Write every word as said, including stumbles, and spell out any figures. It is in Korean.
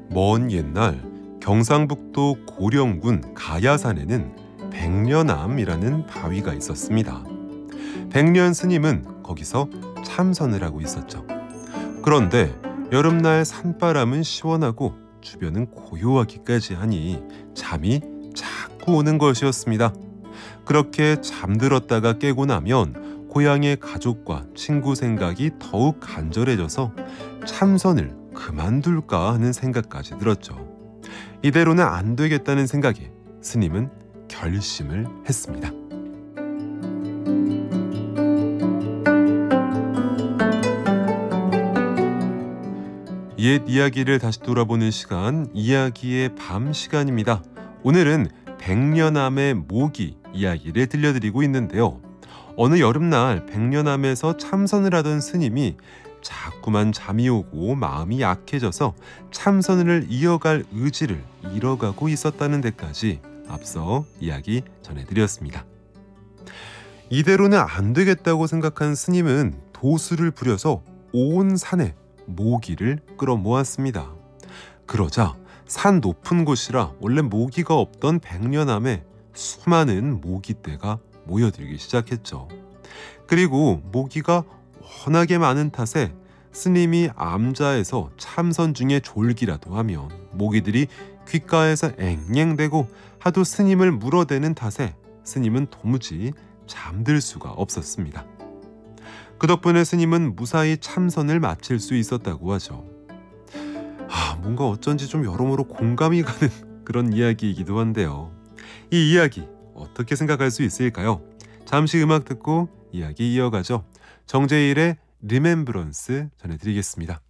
먼 옛날 경상북도 고령군 가야산에는 백년암이라는 바위가 있었습니다. 백년 스님은 거기서 참선을 하고 있었죠. 그런데 여름날 산바람은 시원하고 주변은 고요하기까지 하니 잠이 자꾸 오는 것이었습니다. 그렇게 잠들었다가 깨고 나면 고향의 가족과 친구 생각이 더욱 간절해져서 참선을 그만둘까 하는 생각까지 들었죠. 이대로는 안 되겠다는 생각에 스님은 결심을 했습니다. 옛 이야기를 다시 돌아보는 시간, 이야기의 밤 시간입니다. 오늘은 백년암의 모기 이야기를 들려드리고 있는데요. 어느 여름날 백년암에서 참선을 하던 스님이 자꾸만 잠이 오고 마음이 약해져서 참선을 이어갈 의지를 잃어가고 있었다는 데까지 앞서 이야기 전해드렸습니다. 이대로는 안 되겠다고 생각한 스님은 도수를 부려서 온 산에 모기를 끌어모았습니다. 그러자 산 높은 곳이라 원래 모기가 없던 백년암에 수많은 모기떼가 모여들기 시작했죠. 그리고 모기가 워낙에 많은 탓에 스님이 암자에서 참선 중에 졸기라도 하면 모기들이 귓가에서 앵앵대고 하도 스님을 물어대는 탓에 스님은 도무지 잠들 수가 없었습니다. 그 덕분에 스님은 무사히 참선을 마칠 수 있었다고 하죠. 아, 뭔가 어쩐지 좀 여러모로 공감이 가는 그런 이야기이기도 한데요. 이 이야기 어떻게 생각할 수 있을까요? 잠시 음악 듣고 이야기 이어가죠. 정제일의 리멤브런스 전해드리겠습니다.